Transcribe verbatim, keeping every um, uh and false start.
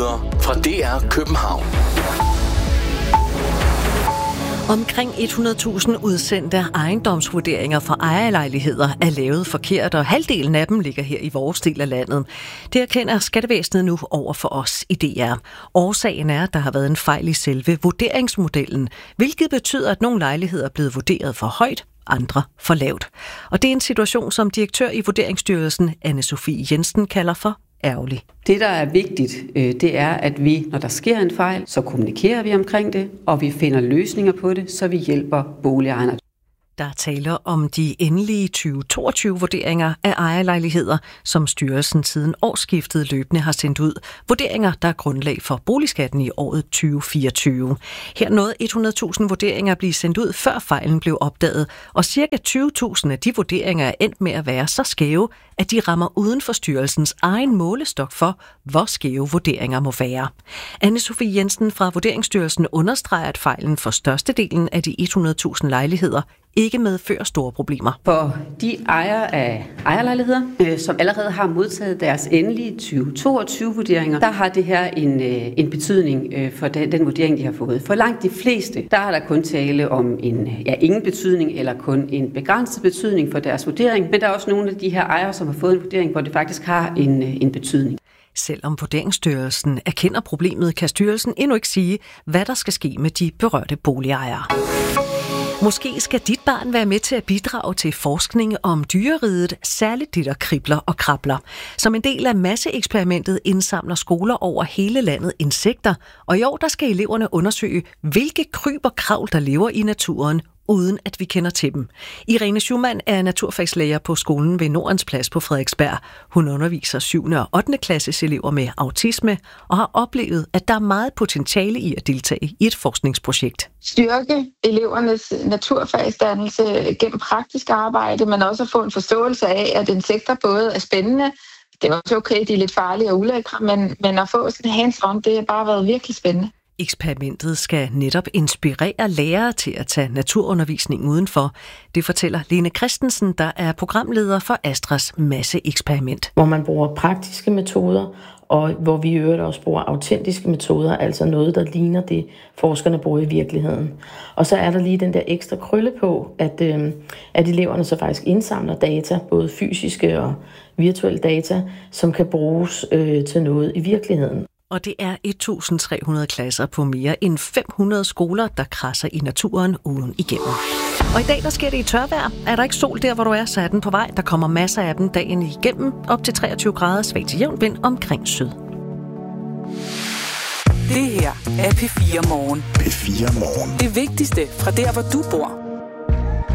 Nyheder fra D R København. Omkring hundrede tusind udsendte ejendomsvurderinger for ejerlejligheder er lavet forkert, og halvdelen af dem ligger her i vores del af landet. Det erkender skattevæsenet nu over for os i D R. Årsagen er, at der har været en fejl i selve vurderingsmodellen, hvilket betyder, at nogle lejligheder er blevet vurderet for højt, andre for lavt. Og det er en situation, som direktør i Vurderingsstyrelsen, Anne-Sophie Jensen, kalder for ærgerlig. Det, der er vigtigt, det er, at vi, når der sker en fejl, så kommunikerer vi omkring det, og vi finder løsninger på det, så vi hjælper boligejerne. Der taler om de endelige tyve toogtyve-vurderinger af ejerlejligheder, som styrelsen siden årsskiftet løbende har sendt ud. Vurderinger, der er grundlag for boligskatten i året tyve fireogtyve. Her nåede hundrede tusind vurderinger blive sendt ud, før fejlen blev opdaget, og ca. tyve tusind af de vurderinger er endt med at være så skæve, at de rammer uden for styrelsens egen målestok for, hvor skæve vurderinger må være. Anne-Sophie Jensen fra Vurderingsstyrelsen understreger, at fejlen for størstedelen af de hundrede tusind lejligheder ikke medfører store problemer. For de ejere af ejerlejligheder, øh, som allerede har modtaget deres endelige tyve toogtyve-vurderinger, der har det her en, øh, en betydning øh, for den, den vurdering, de har fået. For langt de fleste, der er der kun tale om en ja, ingen betydning eller kun en begrænset betydning for deres vurdering, men der er også nogle af de her ejere, som har fået en vurdering, hvor det faktisk har en, øh, en betydning. Selvom Vurderingsstyrelsen erkender problemet, kan styrelsen endnu ikke sige, hvad der skal ske med de berørte boligejere. Måske skal dit barn være med til at bidrage til forskning om dyreriget, særligt det, der kribler og krabler. Som en del af masseeksperimentet indsamler skoler over hele landet insekter, og i år der skal eleverne undersøge, hvilke kryb og kravl, der lever i naturen, uden at vi kender til dem. Irene Schumann er naturfagslærer på skolen ved Nordens Plads på Frederiksberg. Hun underviser syvende og ottende klasses elever med autisme og har oplevet, at der er meget potentiale i at deltage i et forskningsprojekt. Styrke elevernes naturfagsdannelse gennem praktisk arbejde, men også at få en forståelse af, at insekter både er spændende. Det er også okay, de er lidt farlige og ulækre, men, men at få sådan en hands-on, det har bare været virkelig spændende. Eksperimentet skal netop inspirere lærere til at tage naturundervisning udenfor. Det fortæller Lene Christensen, der er programleder for Astras masseeksperiment. Hvor man bruger praktiske metoder, og hvor vi i øvrigt også bruger autentiske metoder, altså noget, der ligner det, forskerne bruger i virkeligheden. Og så er der lige den der ekstra krølle på, at, øh, at eleverne så faktisk indsamler data, både fysiske og virtuelle data, som kan bruges øh, til noget i virkeligheden. Og det er tusind tre hundrede klasser på mere end fem hundrede skoler, der krasser i naturen ugen igennem. Og i dag der sker det i tørvejr. Er der ikke sol der, hvor du er, så er den på vej. Der kommer masser af dem dagen igennem. Op til treogtyve grader, svag til jævn vind omkring syd. Det her er P fire Morgen. P fire Morgen. Det vigtigste fra der, hvor du bor.